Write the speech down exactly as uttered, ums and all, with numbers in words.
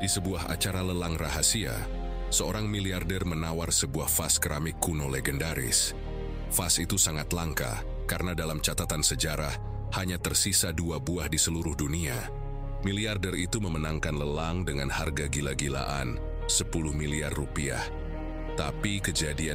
Di sebuah acara lelang rahasia, seorang miliarder menawar sebuah vas keramik kuno legendaris. Vas itu sangat langka karena dalam catatan sejarah hanya tersisa dua buah di seluruh dunia. Miliarder itu memenangkan lelang dengan harga gila-gilaan sepuluh miliar rupiah. Tapi kejadian